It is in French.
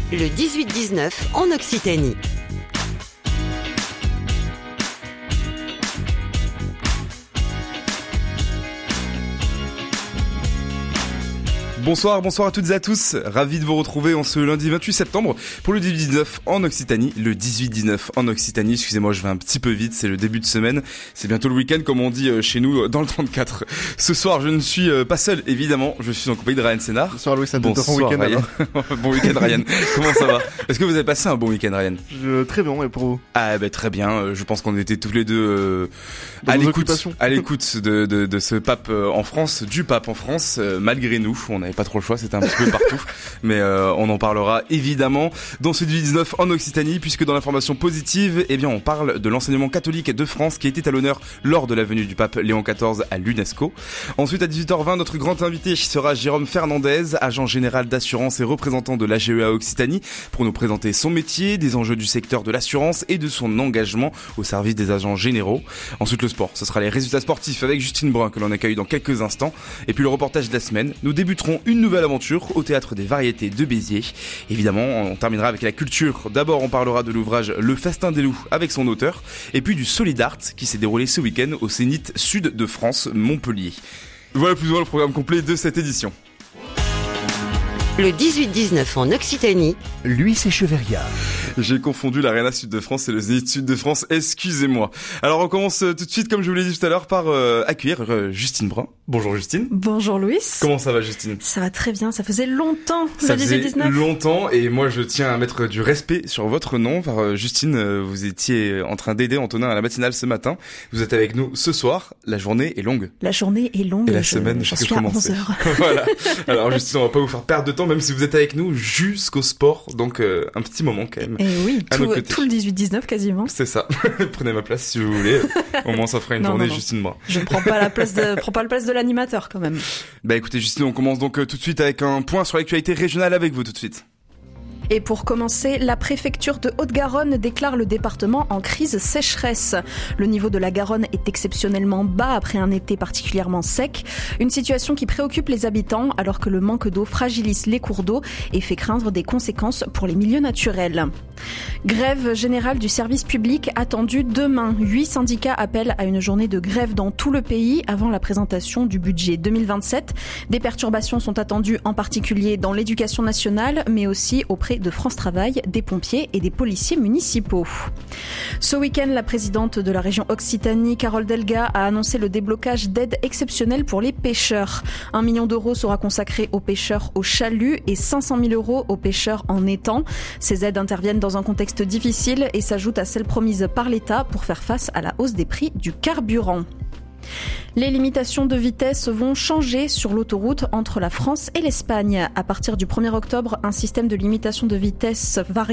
le 18-19 en Occitanie. Bonsoir à toutes et à tous, ravi de vous retrouver en ce lundi 28 septembre pour le 18-19 en Occitanie, excusez-moi je vais un petit peu vite, c'est le début de semaine, c'est bientôt le week-end comme on dit chez nous dans le 34. Ce soir je ne suis pas seul évidemment, je suis en compagnie de Ryan Sénard. Bonsoir Louis, ça te bon week-end Ryan. Bon week-end Ryan, comment ça va? Est-ce que vous avez passé un bon week-end Ryan? Très bien, et pour vous? Ah bah très bien, je pense qu'on était tous les deux à l'écoute de ce pape en France, du pape en France, malgré nous, on avait pas trop le choix, c'était un petit peu partout, mais on en parlera évidemment dans ce 19 en Occitanie, puisque dans l'information positive, eh bien on parle de l'enseignement catholique de France qui était à l'honneur lors de la venue du pape Léon XIV à l'UNESCO. Ensuite à 18h20, notre grand invité sera Jérôme Fernandez, agent général d'assurance et représentant de l'AGEA Occitanie, pour nous présenter son métier, des enjeux du secteur de l'assurance et de son engagement au service des agents généraux. Ensuite le sport, ce sera les résultats sportifs avec Justine Brun que l'on accueille dans quelques instants, et puis le reportage de la semaine. Nous débuterons une nouvelle aventure au Théâtre des Variétés de Béziers. Évidemment, on terminera avec la culture. D'abord, on parlera de l'ouvrage Le Festin des loups avec son auteur, et puis du Solid Art qui s'est déroulé ce week-end au Zénith Sud de France, Montpellier. Voilà plus ou moins le programme complet de cette édition. Le 18-19 en Occitanie, Louis Echeverria. J'ai confondu l'Arena Sud de France et le Zénith Sud de France, excusez-moi. Alors on commence tout de suite, comme je vous l'ai dit tout à l'heure, par accueillir Justine Brun. Bonjour Justine. Bonjour Louis. Comment ça va Justine? Ça va très bien, ça faisait longtemps, ça faisait 18-19. Longtemps, et moi je tiens à mettre du respect sur votre nom, car Justine, vous étiez en train d'aider Antonin à la matinale ce matin. Vous êtes avec nous ce soir, la journée est longue. La journée est longue, et la semaine j'en suis à 11h. Voilà. Alors Justine, on va pas vous faire perdre de temps, même si vous êtes avec nous jusqu'au sport, donc un petit moment quand même. Et oui, tout le 18-19 quasiment. C'est ça. Prenez ma place si vous voulez. Au moins ça fera une journée Justine Brun. Je ne prends pas la place de l'animateur quand même. Bah écoutez Justine, on commence donc tout de suite avec un point sur l'actualité régionale avec vous tout de suite. Et pour commencer, la préfecture de Haute-Garonne déclare le département en crise sécheresse. Le niveau de la Garonne est exceptionnellement bas après un été particulièrement sec. Une situation qui préoccupe les habitants alors que le manque d'eau fragilise les cours d'eau et fait craindre des conséquences pour les milieux naturels. Grève générale du service public attendue demain. 8 syndicats appellent à une journée de grève dans tout le pays avant la présentation du budget 2027. Des perturbations sont attendues en particulier dans l'éducation nationale, mais aussi auprès de France Travail, des pompiers et des policiers municipaux. Ce week-end, la présidente de la région Occitanie, Carole Delga, a annoncé le déblocage d'aides exceptionnelles pour les pêcheurs. 1 million d'euros sera consacré aux pêcheurs au chalut et 500 000 euros aux pêcheurs en étang. Ces aides interviennent dans un contexte difficile et s'ajoutent à celles promises par l'État pour faire face à la hausse des prix du carburant. Les limitations de vitesse vont changer sur l'autoroute entre la France et l'Espagne. À partir du 1er octobre, un système de limitation de vitesse variable